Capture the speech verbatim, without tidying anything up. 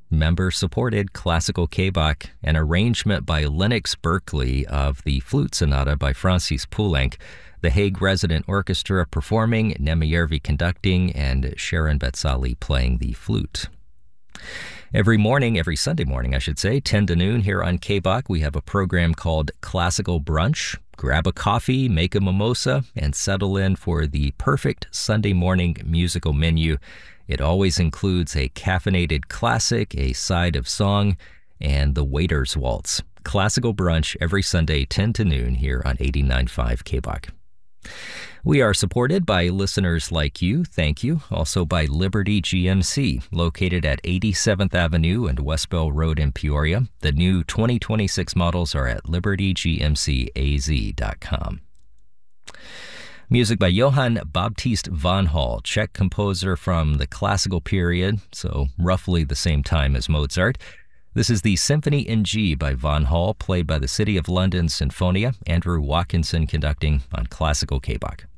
member-supported classical K-Bach, an arrangement by Lennox Berkeley of the Flute Sonata by Francis Poulenc, the Hague Resident Orchestra performing, Nemijärvi conducting, and Sharon Betsali playing the flute. Every morning, every Sunday morning, I should say, ten to noon here on K-Bach, we have a program called Classical Brunch. Grab a coffee, make a mimosa, and settle in for the perfect Sunday morning musical menu. It always includes a caffeinated classic, a side of song, and the Waiter's Waltz. Classical Brunch every Sunday, ten to noon here on eighty-nine point five K-Bach. We are supported by listeners like you, thank you. Also by Liberty G M C, located at eighty-seventh Avenue and West Bell Road in Peoria. The new twenty twenty-six models are at liberty g m c a z dot com. Music by Johann Baptist van Hall, Czech composer from the classical period, so roughly the same time as Mozart. This is the Symphony in G by Van Hall, played by the City of London Sinfonia, Andrew Watkinson conducting on Classical K-Bach.